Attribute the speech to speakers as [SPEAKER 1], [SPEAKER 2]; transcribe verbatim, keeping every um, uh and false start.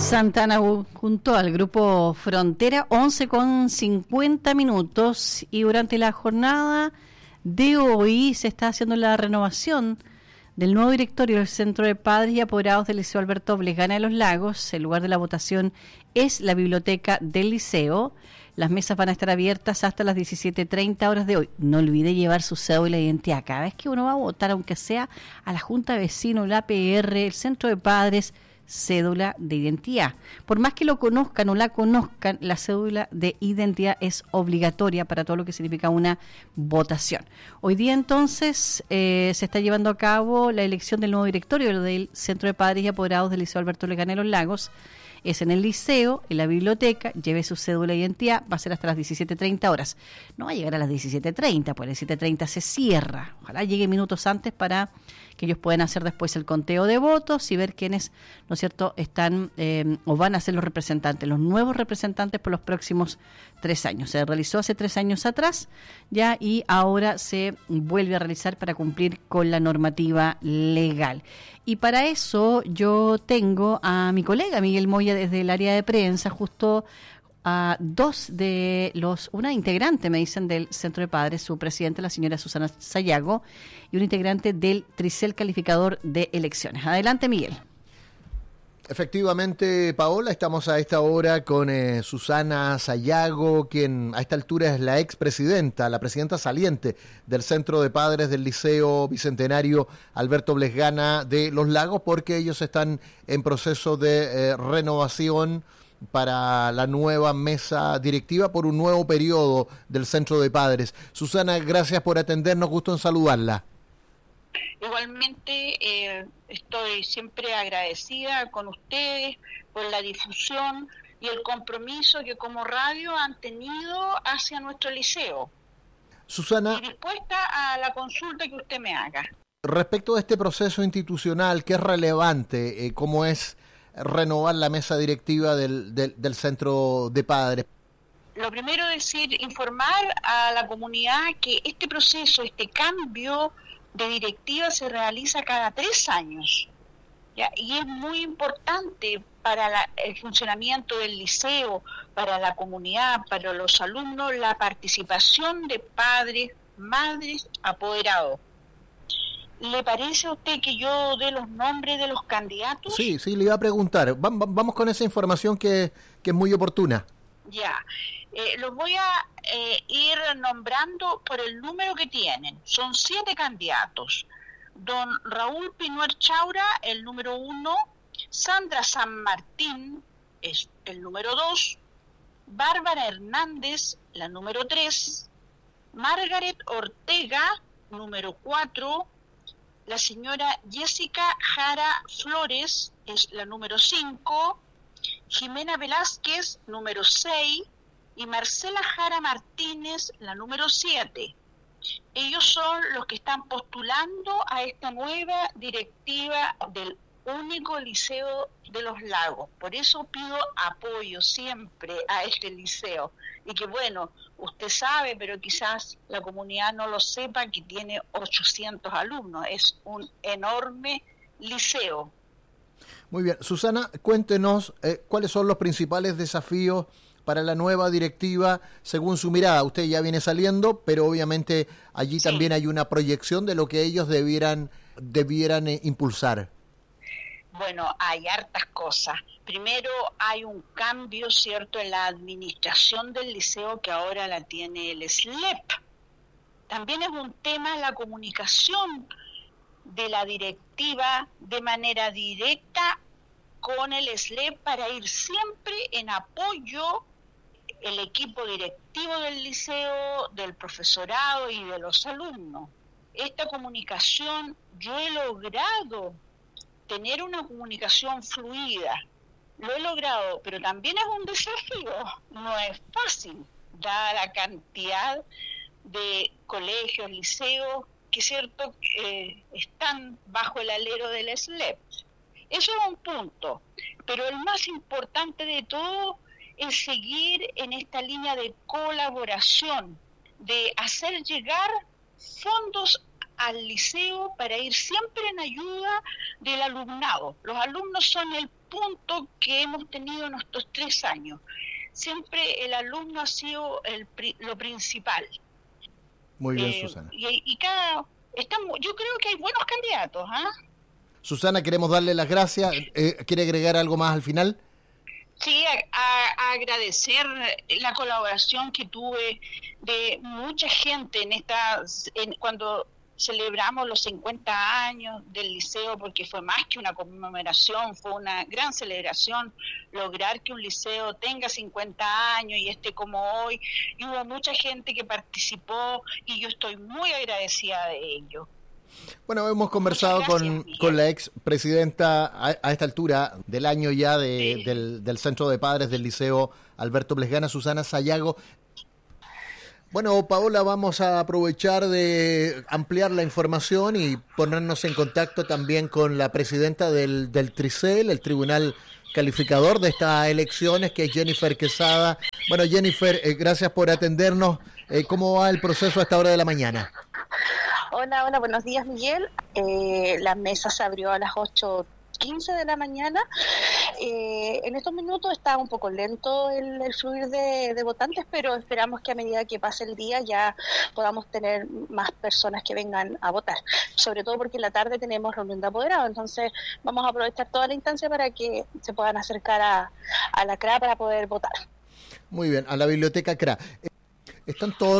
[SPEAKER 1] Santana junto al grupo Frontera, once con cincuenta minutos, y durante la jornada de hoy se está haciendo la renovación del nuevo directorio del Centro de Padres y Apoderados del Liceo Alberto Obligana de los Lagos. El lugar de la votación es la biblioteca del liceo. Las mesas van a estar abiertas hasta las diecisiete treinta horas de hoy. No olvide llevar su cédula de identidad. Cada vez que uno va a votar, aunque sea a la Junta de Vecinos, la A P R, el Centro de Padres, cédula de identidad. Por más que lo conozcan o la conozcan, la cédula de identidad es obligatoria para todo lo que significa una votación. Hoy día entonces eh, se está llevando a cabo la elección del nuevo directorio del Centro de Padres y Apoderados del Liceo Alberto Obligana de los Lagos. Es en el liceo, en la biblioteca. Lleve su cédula de identidad, va a ser hasta las diecisiete treinta horas. No va a llegar a las diecisiete treinta, pues a las diecisiete treinta se cierra. Ojalá llegue minutos antes para que ellos puedan hacer después el conteo de votos y ver quiénes, ¿no es cierto?, están eh, o van a ser los representantes, los nuevos representantes por los próximos tres años. Se realizó hace tres años atrás ya y ahora se vuelve a realizar para cumplir con la normativa legal. Y para eso yo tengo a mi colega Miguel Moya desde el área de prensa, justo a dos de los, una integrante, me dicen, del Centro de Padres, su presidente, la señora Susana Sayago, y un integrante del Tricel Calificador de Elecciones. Adelante, Miguel.
[SPEAKER 2] Efectivamente, Paola, estamos a esta hora con eh, Susana Sayago, quien a esta altura es la expresidenta, la presidenta saliente del Centro de Padres del Liceo Bicentenario Alberto Obligana de los Lagos, porque ellos están en proceso de eh, renovación para la nueva mesa directiva por un nuevo periodo del Centro de Padres. Susana, gracias por atendernos, gusto en saludarla.
[SPEAKER 3] Igualmente, eh, estoy siempre agradecida con ustedes por la difusión y el compromiso que como radio han tenido hacia nuestro liceo.
[SPEAKER 2] Susana,
[SPEAKER 3] y dispuesta a la consulta que usted me haga.
[SPEAKER 2] Respecto a este proceso institucional, ¿qué es relevante? Eh, ¿Cómo es renovar la mesa directiva del, del, del Centro de Padres?
[SPEAKER 3] Lo primero es decir, informar a la comunidad que este proceso, este cambio de directiva se realiza cada tres años, ¿ya? Y es muy importante para la, el funcionamiento del liceo, para la comunidad, para los alumnos, la participación de padres, madres, apoderados. ¿Le parece a usted que yo dé los nombres de los candidatos?
[SPEAKER 2] Sí, sí, le iba a preguntar. Vamos con esa información que, que es muy oportuna.
[SPEAKER 3] Ya, eh, los voy a eh, ir nombrando por el número que tienen. Son siete candidatos. Don Raúl Pinuer Chaura, el número uno. Sandra San Martín es el número dos. Bárbara Hernández, la número tres. Margaret Ortega, número cuatro. La señora Jessica Jara Flores es la número cinco. Jimena Velázquez, número seis, y Marcela Jara Martínez, la número siete. Ellos son los que están postulando a esta nueva directiva del único liceo de los Lagos. Por eso pido apoyo siempre a este liceo. Y que bueno, usted sabe, pero quizás la comunidad no lo sepa, que tiene ochocientos alumnos. Es un enorme liceo.
[SPEAKER 2] Muy bien. Susana, cuéntenos eh, cuáles son los principales desafíos para la nueva directiva según su mirada. Usted ya viene saliendo, pero obviamente allí sí, también hay una proyección de lo que ellos debieran, debieran eh, impulsar.
[SPEAKER 3] Bueno, hay hartas cosas. Primero hay un cambio, ¿cierto?, en la administración del liceo que ahora la tiene el S L E P. También es un tema la comunicación de la directiva de manera directa con el S L E P para ir siempre en apoyo el equipo directivo del liceo, del profesorado y de los alumnos. Esta comunicación, yo he logrado tener una comunicación fluida, lo he logrado, pero también es un desafío, no es fácil, dada la cantidad de colegios, liceos, que cierto eh, están bajo el alero del S L E P. Eso es un punto, pero el más importante de todo es seguir en esta línea de colaboración, de hacer llegar fondos al liceo para ir siempre en ayuda del alumnado. Los alumnos son el punto que hemos tenido en estos tres años. Siempre el alumno ha sido el, lo principal.
[SPEAKER 2] Muy bien,
[SPEAKER 3] eh,
[SPEAKER 2] Susana.
[SPEAKER 3] Y, y cada, estamos, yo creo que hay buenos candidatos. ¿eh?
[SPEAKER 2] Susana, queremos darle las gracias. Eh, ¿Quiere agregar algo más al final?
[SPEAKER 3] Sí, a, a, a agradecer la colaboración que tuve de mucha gente en esta, en, cuando celebramos los cincuenta años del liceo, porque fue más que una conmemoración, fue una gran celebración lograr que un liceo tenga cincuenta años y esté como hoy, y hubo mucha gente que participó y yo estoy muy agradecida de ello.
[SPEAKER 2] Bueno, hemos conversado
[SPEAKER 3] gracias,
[SPEAKER 2] con, con la ex presidenta a, a esta altura del año ya de, sí. del, del Centro de Padres del Liceo Alberto Blesgana, Susana Sayago. Bueno, Paola, vamos a aprovechar de ampliar la información y ponernos en contacto también con la presidenta del, del TRICEL, el Tribunal Calificador de estas elecciones, que es Jennifer Quesada. Bueno, Jennifer, eh, gracias por atendernos. Eh, ¿Cómo va el proceso a esta hora de la mañana?
[SPEAKER 4] Hola, hola, buenos días, Miguel. Eh, la mesa se abrió a las ocho quince de la mañana. Eh, en estos minutos está un poco lento el, el fluir de, de votantes, pero esperamos que a medida que pase el día ya podamos tener más personas que vengan a votar. Sobre todo porque en la tarde tenemos reunión de apoderados, entonces vamos a aprovechar toda la instancia para que se puedan acercar a, a la C R A para poder votar.
[SPEAKER 2] Muy bien, a la biblioteca C R A. Están todos